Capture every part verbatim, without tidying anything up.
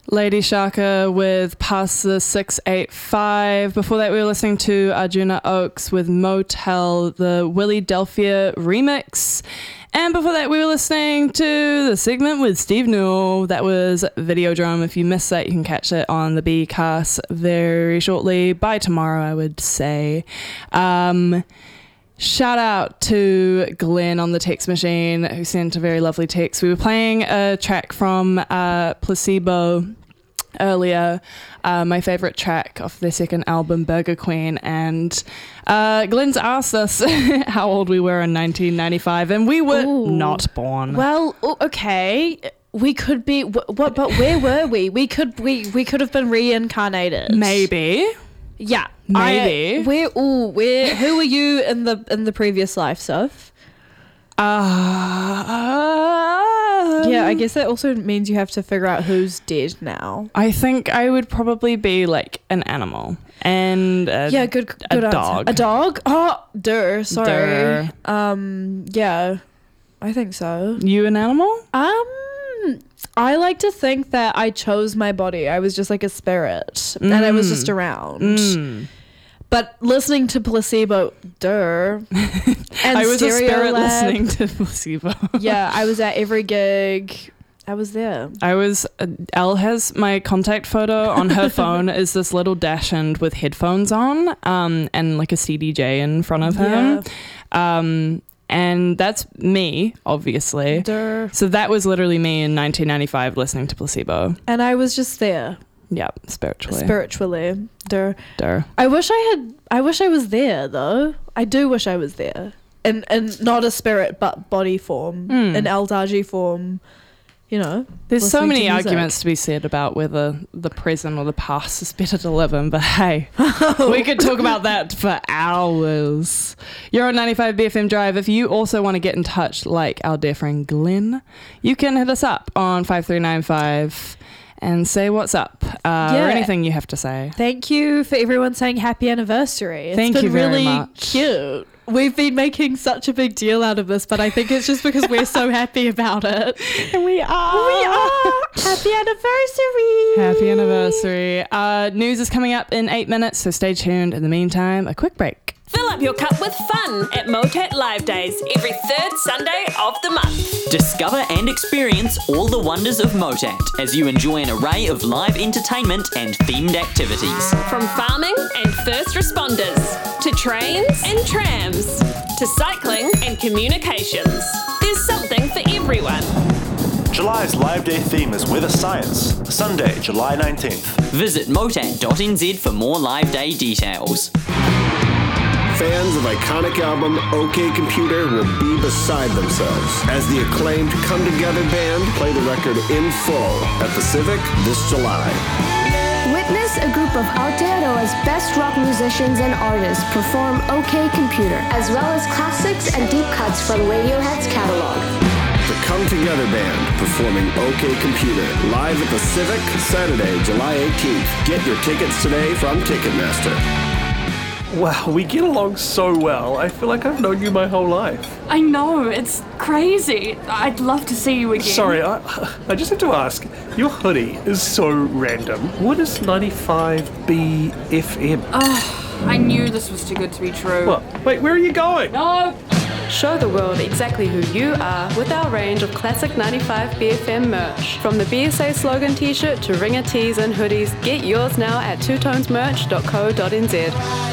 Lady Shaka with Past the six eight five. Before that, we were listening to Arjuna Oaks with Motel, the Willie Delphia remix. And before that, we were listening to the segment with Steve Newell. That was Videodrome. If you missed that, you can catch it on the B-Cast very shortly. By tomorrow, I would say. Um... Shout out to Glenn on the text machine who sent a very lovely text. We were playing a track from uh, Placebo earlier, uh, my favourite track off their second album, Burger Queen, and uh, Glenn's asked us how old we were in nineteen ninety-five, and we were Ooh. not born. Well, okay. We could be, what? But where were we? We could we we could have been reincarnated. Maybe. Yeah, maybe. I, where? Ooh, where? Who were you in the in the previous life, Soph? Uh, yeah, I guess that also means you have to figure out who's dead now. I think I would probably be like an animal and a, yeah, good, good a answer. dog. A dog? Oh, durr. Sorry. Durr. Um, yeah, I think so. You an animal? Um. I like to think that I chose my body. I was just like a spirit mm. and I was just around. Mm. But listening to Placebo, durr. And I was Stereo a spirit Lab, listening to Placebo. Yeah, I was at every gig. I was there. I was, uh, Elle has my contact photo on her phone is this little dachshund with headphones on um, and like a C D J in front of him. Yeah. Um, And that's me, obviously. Durr. So that was literally me in nineteen ninety-five listening to Placebo. And I was just there. Yeah, spiritually. Spiritually. Durr. Durr. I wish I had, I wish I was there though. I do wish I was there. And and not a spirit, but body form. Mm. An Eldaji form. You know. There's so many arguments to be said about whether the present or the past is better to live in, but hey, we could talk about that for hours. You're on ninety-five B F M Drive. If you also want to get in touch like our dear friend Glenn, you can hit us up on five three nine five and say what's up uh, yeah. or anything you have to say. Thank you for everyone saying happy anniversary. It's Thank been you very really much. Cute. We've been making such a big deal out of this, but I think it's just because we're so happy about it. And we are. We are. Happy anniversary. Happy anniversary. Uh, news is coming up in eight minutes, so stay tuned. In the meantime, a quick break. Fill up your cup with fun at Motet Live Days every third Sunday of the month. Discover and experience all the wonders of Motet as you enjoy an array of live entertainment and themed activities. From farming and first responders, to trains and trams, to cycling and communications. There's something for everyone. July's Live Day theme is Weather Science, Sunday, July nineteenth. Visit motat dot n z for more Live Day details. Fans of iconic album OK Computer will be beside themselves as the acclaimed Come Together band play the record in full at the Civic this July. Witness a group of Aotearoa's best rock musicians and artists perform OK Computer, as well as classics and deep cuts from Radiohead's catalog. The Come Together band performing OK Computer live at the Civic Saturday, July eighteenth. Get your tickets today from Ticketmaster. Wow, we get along so well. I feel like I've known you my whole life. I know, it's crazy. I'd love to see you again. Sorry, I, I just have to ask. Your hoodie is so random. What is ninety-five B F M? Oh, I knew this was too good to be true. What? Wait, where are you going? No! Show the world exactly who you are with our range of classic ninety-five B F M merch. From the B S A slogan t-shirt to ringer tees and hoodies, get yours now at two tones merch dot co dot n z.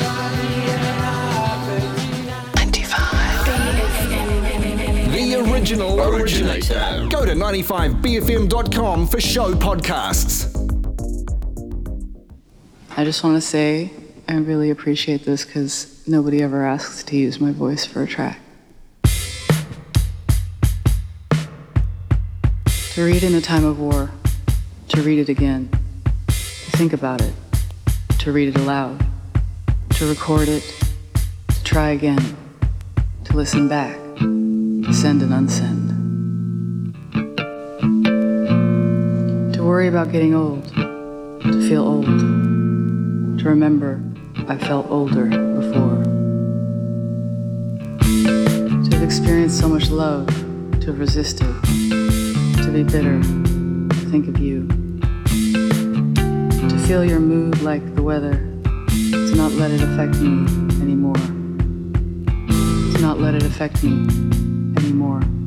The original originator. Go to ninety-five B F M dot com for show podcasts. I just want to say I really appreciate this because nobody ever asks to use my voice for a track. To read in a time of war, to read it again, to think about it, to read it aloud, to record it, to try again, to listen back, to send and unsend. To worry about getting old, to feel old, to remember I felt older before. To have experienced so much love, to have resisted, to be bitter, to think of you. feel your mood like the weather. To not let it affect me anymore. To not let it affect me anymore.